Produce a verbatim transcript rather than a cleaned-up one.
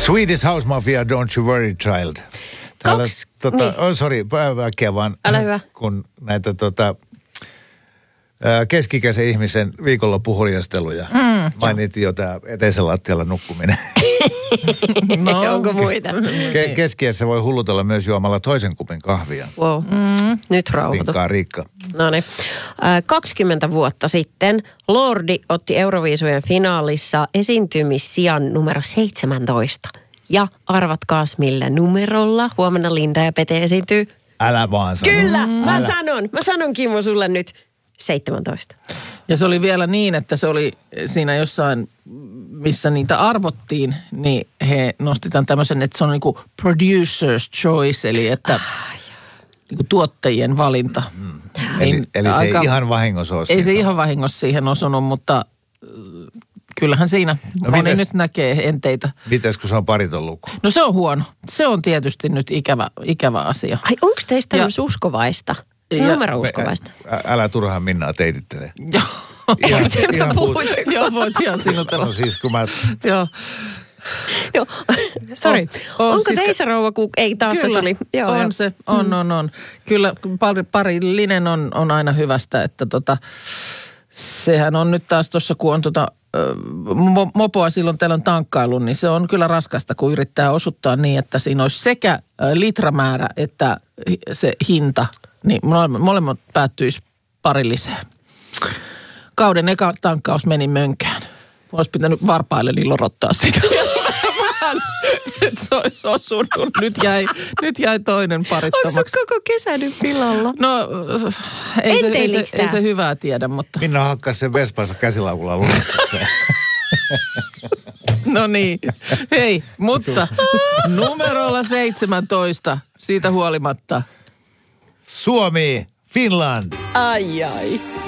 Swedish House Mafia, Don't You Worry Child. Täällä, Kaksi, tota, niin. oh, sorry, väkeä vaan. Älä hyvä. Kun näitä tota, keski-ikäisen ihmisen viikonloppuhurjasteluja. Mm, mainitin jo tämä eteisen lattialla nukkuminen. No. Onko muita? Ke- keskiässä voi hullutella myös juomalla toisen kupin kahvia. Wow. Mm. Nyt rauhoitu. Vinkkaa Riikka. No niin. kaksikymmentä vuotta sitten Lordi otti Euroviisujen finaalissa esiintymissijan numero seitsemäntoista. Ja arvatkaas millä numerolla huomenna Linda ja Pete esiintyy. Älä vaan sano. Kyllä, mm. mä Älä. sanon. Mä sanon Kimmo sulle nyt seitsemäntoista. Ja se oli vielä niin, että se oli siinä jossain, missä niitä arvottiin, niin he nosti tämän tämmöisen, että se on niinku producer's choice, eli että ah, niinku tuottajien valinta. Mm. Niin eli eli se aika, ei ihan vahingossa ole. Ei se ihan vahingossa siihen osunut, mutta kyllähän siinä no moni mites, nyt näkee enteitä. Mites kun se on pariton luku? No se on huono. Se on tietysti nyt ikävä, ikävä asia. Ai onko teistä tämmöistä uskovaista? Numerouskovaista. Ä, älä turhaan Minnaa teitittele. Joo. Ihan, ihan puhut. Joo, voit ihan sinutella. No siis kun mä... Joo. Joo, sori. On, on, Onko siis, teissä rouva, kun ei taas kyllä, se tuli? Joo, on jo. se, on, on, on. Kyllä pari, parillinen on, on aina hyvästä, että tota, sehän on nyt taas tuossa, kun on tota, mopoa silloin teillä on tankkailu, niin se on kyllä raskasta, kun yrittää osuttaa niin, että siinä olisi sekä litramäärä että se hinta, niin molemmat päättyisi parilliseen. Kauden eka tankkaus meni mönkään. Olisi pitänyt varpailleni lorottaa sitä. Vähän, että se olisi osunut. Nyt jäi, nyt jäi toinen parittomaksi. Onko se koko kesä nyt pilalla? No, ei se, ei, se, ei se hyvää tiedä, mutta... Minna hakkasi sen vespansa käsilaukulla lunastukseen. No niin. Hei, mutta numerolla seitsemäntoista siitä huolimatta. Suomi, Finland. Ai ai.